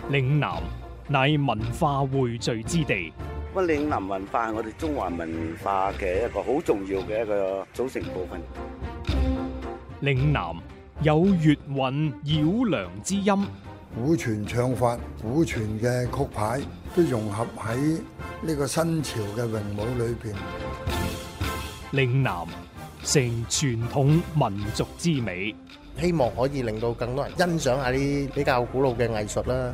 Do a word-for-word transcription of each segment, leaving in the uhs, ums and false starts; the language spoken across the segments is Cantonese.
嶺南乃文化匯聚之地。 乜嶺南文化係我哋中華文化嘅一個好重要嘅一個組成部分。 嶺南有粵韻繞梁之音， 古傳唱法、古傳嘅曲牌都融合喺呢個新潮嘅詠舞裏邊。 嶺南成傳統民族之美， 希望可以令到更多人欣賞下啲比較古老嘅藝術啦。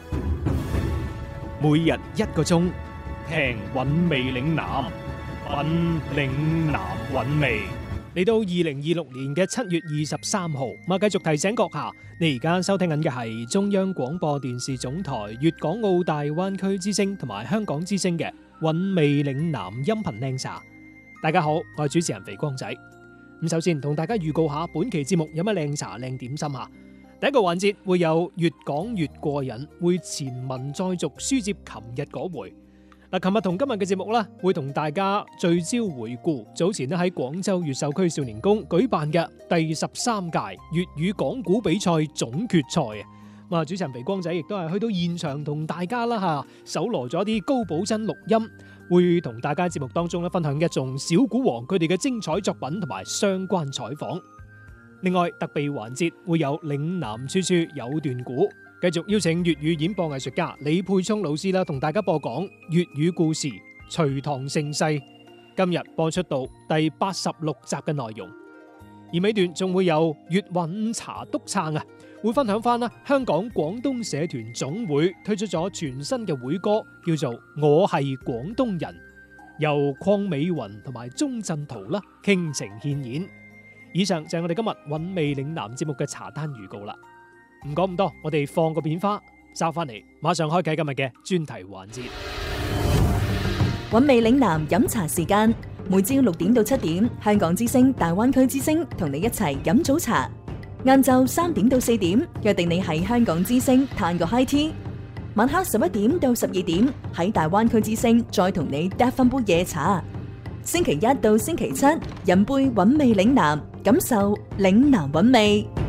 每日一個鐘，聽韻味嶺南，品嶺南韻味。嚟到二零二六年嘅七月二十三號，我繼續提醒閣下，你而家收聽緊嘅係中央廣播電視總台粵港澳大灣區之聲同埋香港之聲嘅韻味嶺南音頻靚茶。大家好，我係主持人肥光仔。咁首先同大家預告下本期節目有乜靚茶靚點心吓。第一個環節會有越講越過癮，會前文再續書接琴日嗰回。嗱，琴日同今日嘅節目咧，會同大家聚焦回顧早前咧喺廣州越秀區少年宮舉辦嘅第十三屆粵語講古比賽總決賽啊！咁啊，主持人肥光仔亦都係去到現場同大家啦吓，搜羅咗啲高保真錄音，會同大家喺節目當中咧分享一眾小古王佢哋嘅精彩作品同埋相關採訪。另外特備環節會有嶺南處處有段古。繼續邀請粵語演播藝術家李沛聰老師啦，同大家播講粵語故事《隋唐盛世》。今日播出到第八十六集嘅內容，而尾段仲會有粵韻茶督撐啊，會分享翻啦香港廣東社團總會推出咗全新嘅會歌，叫做《我係廣東人》，由鄺美雲同埋鐘鎮濤啦傾情獻演。以上就係我哋今日韻味嶺南節目嘅茶單預告啦。唔講咁多，我哋放個片花，收翻嚟，馬上開啟今日嘅專題環節。 韻味嶺南飲茶時間，每朝六點到七點，香港之聲、大灣區之聲同你一齊飲早茶。晏晝三點到四點，約定你喺香港之聲嘆個 high tea。晚黑十一點到十二點，喺大灣區之聲再同你嗒翻杯夜茶。星期一到星期七，飲杯韻味嶺南，感受嶺南韻味。